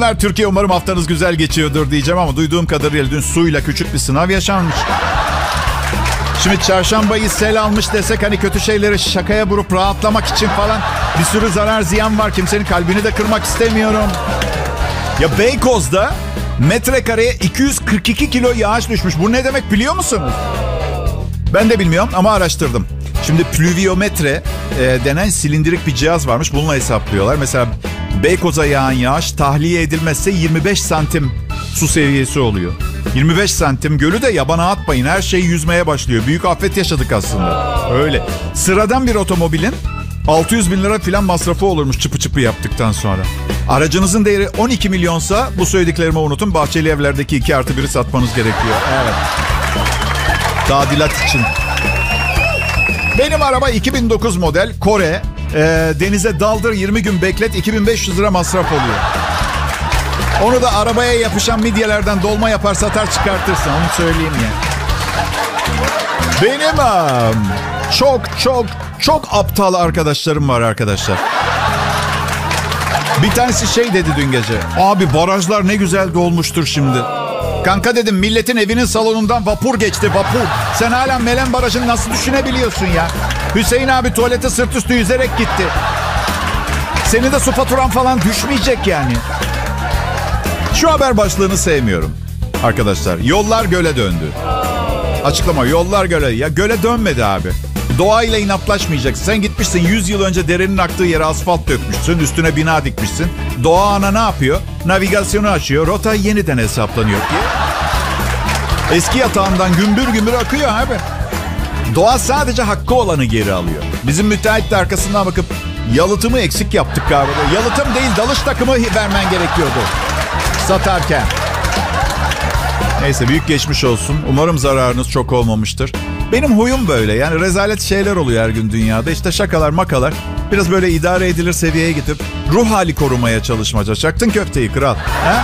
Türkiye, umarım haftanız güzel geçiyordur diyeceğim ama duyduğum kadarıyla dün suyla küçük bir sınav yaşanmış. Şimdi çarşambayı sel almış desek hani kötü şeyleri şakaya vurup rahatlamak için falan bir sürü zarar ziyan var. Kimsenin kalbini de kırmak istemiyorum. Ya Beykoz'da metrekareye 242 kilo yağış düşmüş. Bu ne demek biliyor musunuz? Ben de bilmiyorum ama araştırdım. Şimdi plüviyometre denen silindirik bir cihaz varmış. Bununla hesaplıyorlar. Mesela Beykoz'a yağan yağış tahliye edilmezse 25 santim su seviyesi oluyor. 25 santim, gölü de yabana atmayın. Her şey yüzmeye başlıyor. Büyük afet yaşadık aslında. Öyle. Sıradan bir otomobilin 600 bin lira falan masrafı olurmuş çıpı çıpı yaptıktan sonra. Aracınızın değeri 12 milyonsa bu söylediklerimi unutun. Bahçeli Evler'deki 2+1'i satmanız gerekiyor. Evet. Tadilat için. Benim araba 2009 model Kore. Denize daldır 20 gün beklet 2500 lira masraf oluyor. Onu da arabaya yapışan midyelerden dolma yapar satar çıkartırsın. Onu söyleyeyim ya. Benim çok aptal arkadaşlarım var arkadaşlar. Bir tanesi şey dedi dün gece. Abi barajlar ne güzel dolmuştur şimdi. Kanka dedim, milletin evinin salonundan vapur geçti, vapur. Sen hala Melen Barajı'nı nasıl düşünebiliyorsun ya? Hüseyin abi tuvalete sırt üstü yüzerek gitti. Senin de su faturan falan düşmeyecek yani. Şu haber başlığını sevmiyorum arkadaşlar. Yollar göle döndü. Açıklama, yollar göle. Ya göle dönmedi abi. Doğayla inatlaşmayacaksın. Sen gitmişsin 100 yıl önce derenin aktığı yere asfalt dökmüşsün. Üstüne bina dikmişsin. Doğa ana ne yapıyor? Navigasyonu açıyor. Rota yeniden hesaplanıyor diye. Eski yatağından gümbür gümbür akıyor abi. Doğa sadece hakkı olanı geri alıyor. Bizim müteahhit de arkasından bakıp yalıtımı eksik yaptık galiba. Yalıtım değil, dalış takımı vermen gerekiyordu satarken. Neyse, büyük geçmiş olsun. Umarım zararınız çok olmamıştır. Benim huyum böyle. Yani rezalet şeyler oluyor her gün dünyada. İşte şakalar makalar. Biraz böyle idare edilir seviyeye getirip ruh hali korumaya çalışmaca. Çaktın köfteyi kral. Ha?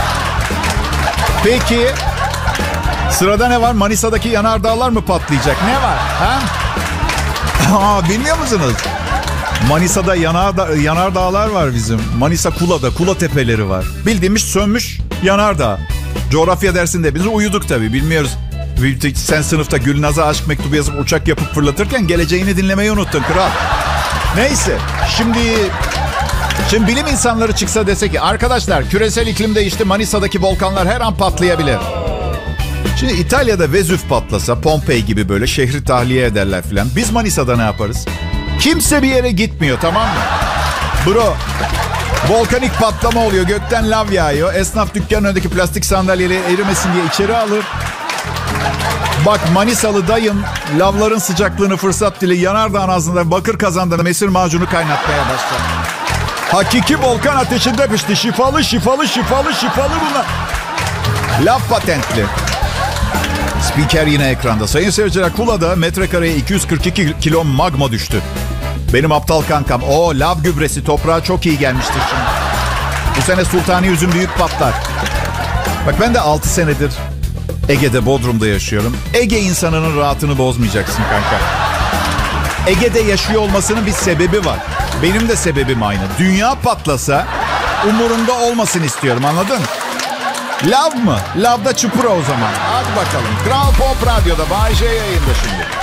Peki sırada ne var? Manisa'daki yanardağlar mı patlayacak? Ne var? Ha? Bilmiyor musunuz? Manisa'da yanardağlar var bizim. Manisa Kula'da. Kula tepeleri var. Bildiğimiz sönmüş yanardağ. Coğrafya dersinde biz uyuduk tabii. Bilmiyoruz. Sen sınıfta Gülnaz'a aşk mektubu yazıp uçak yapıp fırlatırken geleceğini dinlemeyi unuttun kral. Neyse. Şimdi bilim insanları çıksa dese ki arkadaşlar küresel iklim değişti, Manisa'daki volkanlar her an patlayabilir. Şimdi İtalya'da Vezüv patlasa, Pompei gibi böyle şehri tahliye ederler filan. Biz Manisa'da ne yaparız? Kimse bir yere gitmiyor, tamam mı? Bro, volkanik patlama oluyor, gökten lav yağıyor. Esnaf dükkanın önündeki plastik sandalyeleri erimesin diye içeri alır. Bak Manisalı dayım lavların sıcaklığını fırsat dili yanardağın ağzında bakır kazanda mesir macunu kaynatmaya başlar. Hakiki volkan ateşinde pişti. Şifalı bunlar. Lav patentli. Spiker yine ekranda. Sayın seyirciler, Kula'da metrekareye 242 kilo magma düştü. Benim aptal kankam. O lav gübresi toprağa çok iyi gelmiştir şimdi. Bu sene sultani üzüm büyük patlar. Bak ben de 6 senedir Ege'de, Bodrum'da yaşıyorum. Ege insanının rahatını bozmayacaksın kanka. Ege'de yaşıyor olmasının bir sebebi var. Benim de sebebim aynı. Dünya patlasa umurumda olmasın istiyorum, anladın? Lav mı? Lavda çupura o zaman. Hadi bakalım. Kral Pop Radyo'da Bay J yayında şimdi.